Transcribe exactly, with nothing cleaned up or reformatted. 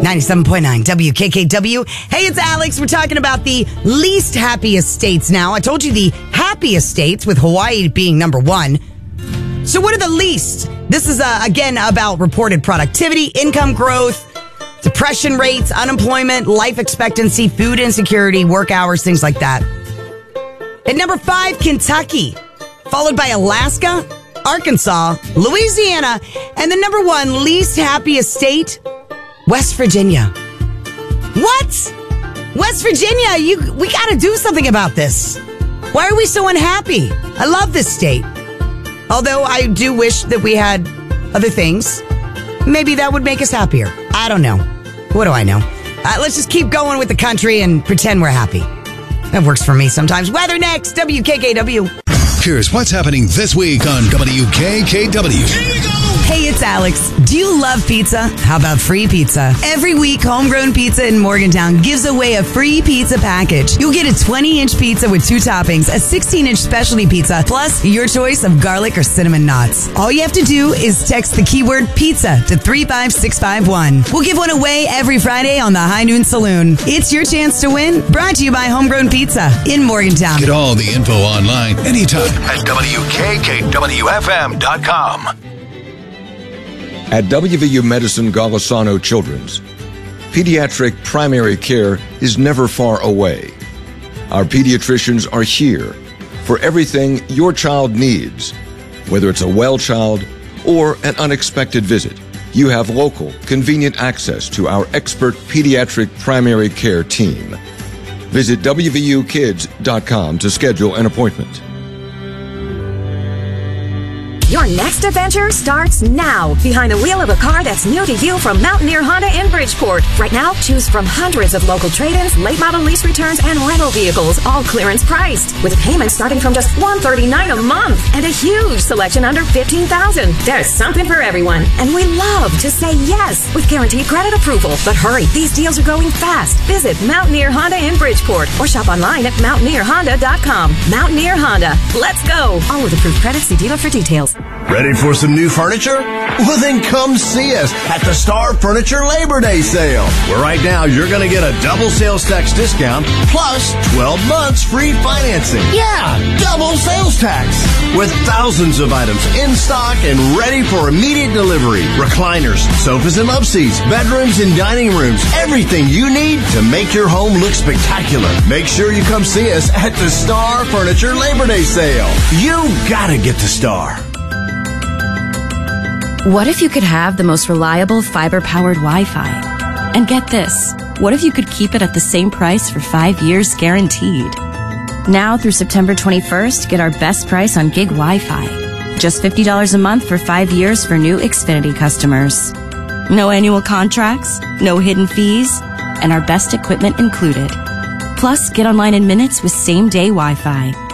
ninety-seven point nine W K K W. Hey, it's Alex. We're talking about the least happiest states now. I told you the happiest states, with Hawaii being number one. So what are the least? This is, uh, again, about reported productivity, income growth, depression rates, unemployment, life expectancy, food insecurity, work hours, things like that. At number five, Kentucky, followed by Alaska, Arkansas, Louisiana, and the number one least happiest state, West Virginia. What? West Virginia, you we got to do something about this. Why are we so unhappy? I love this state. Although I do wish that we had other things. Maybe that would make us happier. I don't know. What do I know? Uh, let's just keep going with the country and pretend we're happy. That works for me sometimes. Weather next, W K K W. Here's what's happening this week on W K K W. Here you go! Hey, it's Alex. Do you love pizza? How about free pizza? Every week, Homegrown Pizza in Morgantown gives away a free pizza package. You'll get a twenty-inch pizza with two toppings, a sixteen-inch specialty pizza, plus your choice of garlic or cinnamon knots. All you have to do is text the keyword pizza to three five six five one. We'll give one away every Friday on the High Noon Saloon. It's your chance to win. Brought to you by Homegrown Pizza in Morgantown. Get all the info online anytime at W K K W F M dot com. At W V U Medicine Golisano Children's, pediatric primary care is never far away. Our pediatricians are here for everything your child needs. Whether it's a well child or an unexpected visit, you have local, convenient access to our expert pediatric primary care team. Visit W V U kids dot com to schedule an appointment. Your next adventure starts now. Behind the wheel of a car that's new to you from Mountaineer Honda in Bridgeport. Right now, choose from hundreds of local trade-ins, late model lease returns, and rental vehicles, all clearance priced, with payments starting from just one hundred thirty-nine dollars a month and a huge selection under fifteen thousand dollars. There's something for everyone, and we love to say yes with guaranteed credit approval. But hurry, these deals are going fast. Visit Mountaineer Honda in Bridgeport or shop online at mountaineer honda dot com. Mountaineer Honda. Let's go. All with approved credit. See dealer for details. Ready for some new furniture? Well, then come see us at the Star Furniture Labor Day Sale, where right now you're going to get a double sales tax discount plus twelve months free financing. Yeah, double sales tax. With thousands of items in stock and ready for immediate delivery. Recliners, sofas and love seats, bedrooms and dining rooms. Everything you need to make your home look spectacular. Make sure you come see us at the Star Furniture Labor Day Sale. You gotta get to Star. What if you could have the most reliable fiber-powered Wi-Fi? And get this, what if you could keep it at the same price for five years guaranteed? Now through September twenty-first, get our best price on gig Wi-Fi. Just fifty dollars a month for five years for new Xfinity customers. No annual contracts, no hidden fees, and our best equipment included. Plus, get online in minutes with same-day Wi-Fi.